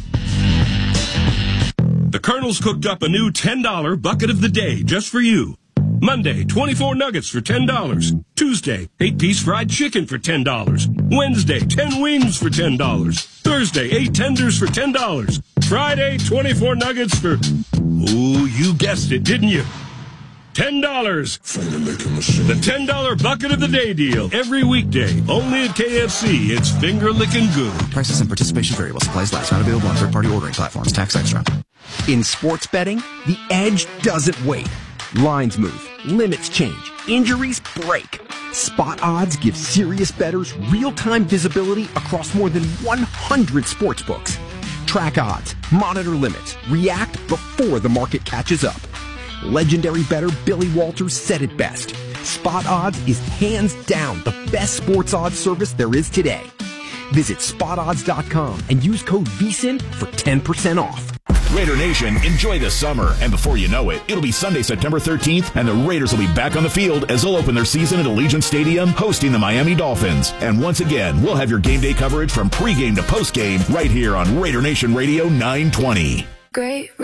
The Colonel's cooked up a new ten dollar bucket of the day just for you. Monday, twenty-four nuggets for ten dollars. Tuesday, eight-piece fried chicken for ten dollars. Wednesday, ten wings for ten dollars. Thursday, eight tenders for ten dollars. Friday, twenty-four nuggets for... Ooh, you guessed it, didn't you? ten dollars. The ten dollar bucket of the day deal. Every weekday, only at K F C. It's finger-licking good. Prices and participation vary while supplies last. Not available on third-party ordering platforms. Tax extra. In sports betting, the edge doesn't wait. Lines move, limits change, injuries break. Spot Odds gives serious bettors real-time visibility across more than one hundred sportsbooks. Track odds, monitor limits, react before the market catches up. Legendary bettor Billy Walters said it best. Spot Odds is hands down the best sports odds service there is today. Visit spot odds dot com and use code V S I N for ten percent off. Raider Nation, enjoy the summer. And before you know it, it'll be Sunday, September thirteenth, and the Raiders will be back on the field as they'll open their season at Allegiant Stadium, hosting the Miami Dolphins. And once again, we'll have your game day coverage from pregame to postgame right here on Raider Nation Radio nine twenty. Great.